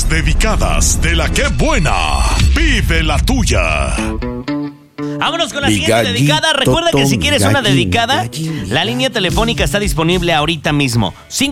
Las dedicadas de la que buena. Vive la tuya. Vámonos con la siguiente dedicada. Recuerda que si quieres una dedicada, la línea telefónica está disponible ahorita mismo.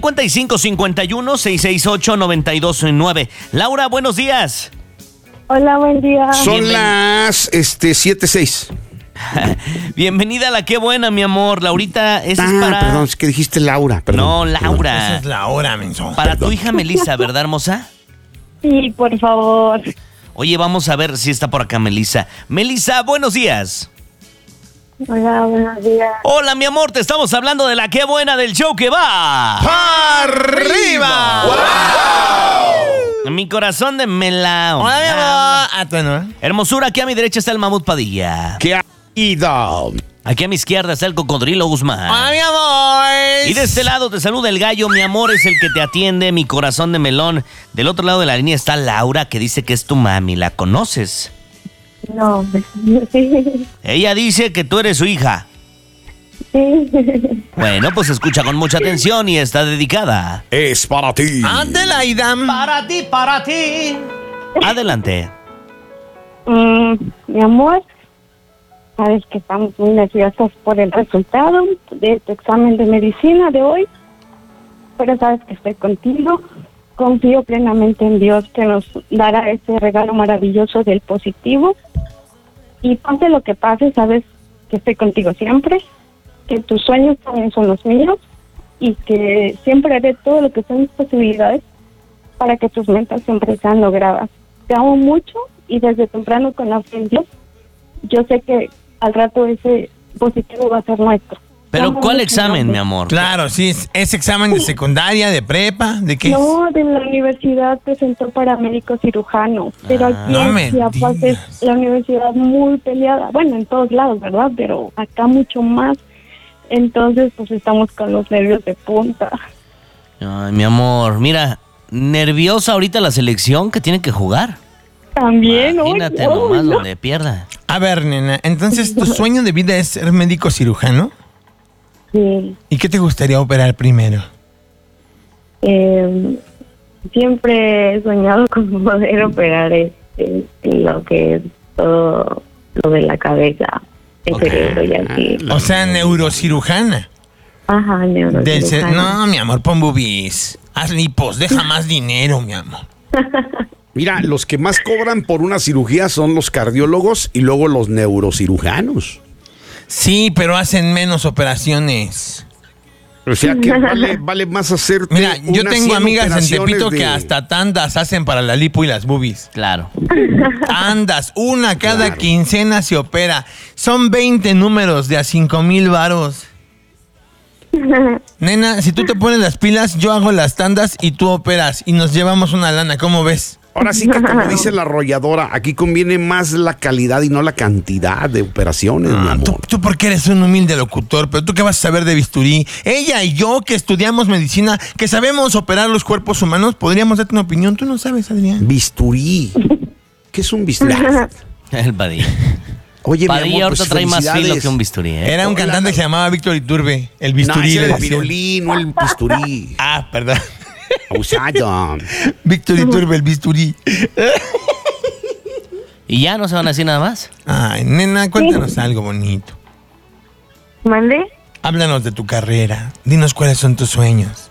5551-668-929. Laura, buenos días. Hola, buen día. Son las 7:06. Bienvenida a la Qué Buena, mi amor. Laurita, esa es para... Perdón, es que dijiste Laura. Perdón, no, Laura. Esa es Laura, menso. Para tu hija Melissa, ¿verdad, hermosa? Sí, por favor. Oye, vamos a ver si está por acá Melissa. Melissa, buenos días. Hola, buenos días. Hola, mi amor, te estamos hablando de la Qué Buena del show que va. ¡Arriba! ¡Wow! Mi corazón de melao. Hola, mi amor. Bueno. Hermosura, aquí a mi derecha está el Mamut Padilla. ¿Qué ha ido? Aquí a mi izquierda está el Cocodrilo Guzmán. Hola, mi amor. Y de este lado te saluda el gallo, mi amor es el que te atiende, mi corazón de melón. Del otro lado de la línea está Laura, que dice que es tu mami. ¿La conoces? No, sí. Ella dice que tú eres su hija. Sí. Bueno, pues escucha con mucha atención y está dedicada. Es para ti. Adelaida. Para ti, para ti. Adelante. Mi amor, sabes que estamos muy nerviosos por el resultado de tu examen de medicina de hoy, pero sabes que estoy contigo. Confío plenamente en Dios que nos dará ese regalo maravilloso del positivo. Y pase lo que pase, sabes que estoy contigo siempre, que tus sueños también son los míos y que siempre haré todo lo que son mis posibilidades para que tus metas siempre sean logradas. Te amo mucho y desde temprano con la fe en Dios, yo sé que al rato ese positivo va a ser nuestro. Pero ¿cuál examen, mi amor? Claro, sí, es examen de secundaria, de prepa, ¿de qué? No, de la universidad presentó para médico cirujano, pero aquí no en me Chiapas es digas. la universidad muy peleada, bueno, en todos lados, ¿verdad? Pero acá mucho más, entonces pues estamos con los nervios de punta. Ay, mi amor, mira, nerviosa ahorita la selección que tiene que jugar. También, Imagínate nomás donde pierda. A ver, nena, entonces tu sueño de vida es ser médico cirujano. Sí, ¿Y qué te gustaría operar primero? siempre he soñado con poder operar lo que es todo lo de la cabeza, el cerebro y así. O sea, neurocirujana. Ajá, neurocirujano. No, mi amor, pon boobies. Haz lipos, deja más dinero, mi amor. Mira, los que más cobran por una cirugía son los cardiólogos y luego los neurocirujanos. Sí, pero hacen menos operaciones. O sea que vale más hacerte. Mira, yo unas tengo 100 amigas en operaciones Tepito de... que hasta tandas hacen para la lipo y las boobies. Claro. Tandas, una cada Claro. quincena se opera. Son 20 números de a 5,000 varos. Nena, si tú te pones las pilas, yo hago las tandas y tú operas y nos llevamos una lana, ¿cómo ves? Ahora sí que como dice la arrolladora, aquí conviene más la calidad y no la cantidad de operaciones, mi amor. Tú porque eres un humilde locutor, pero tú qué vas a saber de bisturí. Ella y yo que estudiamos medicina, que sabemos operar los cuerpos humanos, podríamos darte una opinión. Tú no sabes, Adrián. Bisturí. ¿Qué es un bisturí? El Padilla. Oye, Padilla mi amor, ahorita pues trae más filo felicidades. que un bisturí, ¿eh? Era un cantante que se llamaba Víctor Iturbe, el bisturí. No, le ese es el decían. violín, no el bisturí. Ah, perdón. Abusado. Víctor Iturbe, el bisturí. ¿Y ya no se van a decir nada más? Ay, nena, cuéntanos algo bonito. ¿Mande? Háblanos de tu carrera. Dinos cuáles son tus sueños.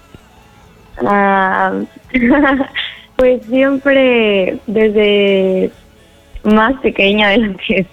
Pues siempre desde más pequeña de lo que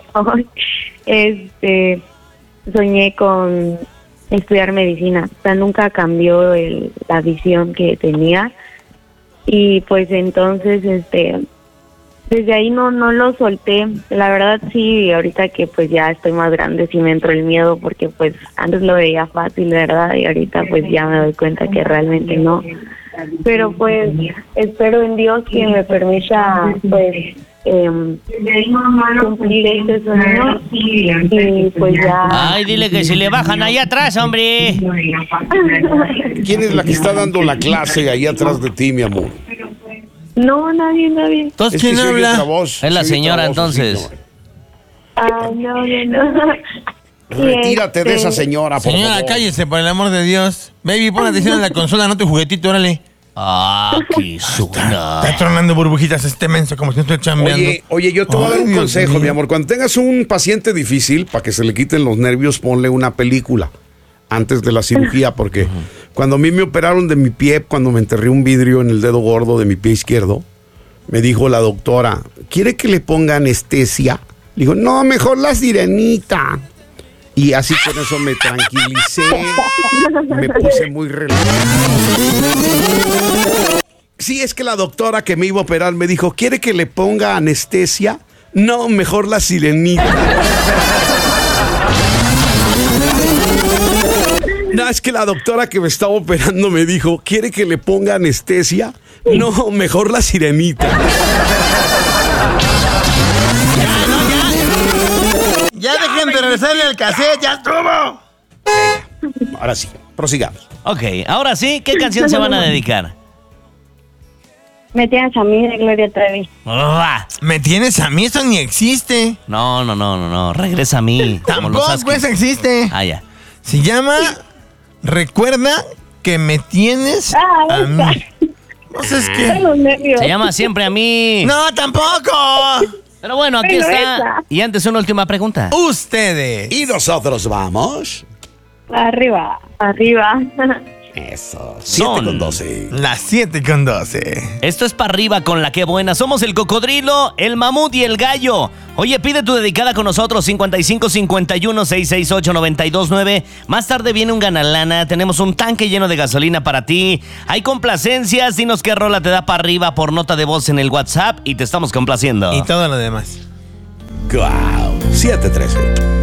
soy, soñé con estudiar medicina. O sea, nunca cambió la visión que tenía y pues entonces desde ahí no lo solté. La verdad sí, ahorita que pues ya estoy más grande sí me entró el miedo porque pues antes lo veía fácil, ¿verdad? Y ahorita pues ya me doy cuenta que realmente no. Pero pues espero en Dios que me permita pues cumplir este sueño y pues ya. Ay, dile que si le bajan ahí atrás, hombre. ¿Quién es la que está dando la clase ahí atrás de ti, mi amor? No, nadie. Entonces, Es que ¿quién se oye habla? otra voz, Es la se oye señora, otra voz, entonces. No. Retírate de esa señora, por Señora, favor. cállese, por el amor de Dios. Baby, pon atención a la consola, no tu juguetito, órale. qué suena. Está tronando burbujitas este menso, como si no estoy chambeando. Oye, yo te voy a dar un Dios consejo, mío. mi amor. Cuando tengas un paciente difícil, para que se le quiten los nervios, ponle una película antes de la cirugía, porque cuando a mí me operaron de mi pie, cuando me enterré un vidrio en el dedo gordo de mi pie izquierdo, me dijo la doctora, ¿quiere que le ponga anestesia? Le digo, no, mejor la sirenita. Y así con eso me tranquilicé, me puse muy relajado. Sí, es que la doctora que me iba a operar me dijo, ¿quiere que le ponga anestesia? No, mejor la sirenita. No, es que la doctora que me estaba operando me dijo, ¿quiere que le ponga anestesia? No, mejor la sirenita. Ya dejen de regresarle al cassette, ya estuvo. Ahora sí, prosigamos. Ok, ahora sí, ¿qué canción se van a dedicar? Me tienes a mí de Gloria Trevi. ¿Me tienes a mí? Eso ni existe. No, regresa a mí. como los Tampoco Huskies. eso existe. Ah, ya. Se llama Recuerda que me tienes a mí. No sé, es que... Los nervios. Se llama Siempre a mí. ¡No, tampoco! Pero bueno, aquí Pero está. esa. Y antes una última pregunta. Ustedes. Y nosotros vamos. Arriba. Eso, Son 7:12. Las 7:12. Esto es para arriba con la que buena. Somos el cocodrilo, el mamut y el gallo. Oye, pide tu dedicada con nosotros, 5551-668-929. Más tarde viene un ganalana. Tenemos un tanque lleno de gasolina para ti. Hay complacencias. Dinos qué rola te da para arriba por nota de voz en el WhatsApp y te estamos complaciendo. Y todo lo demás. Wow, 7:13.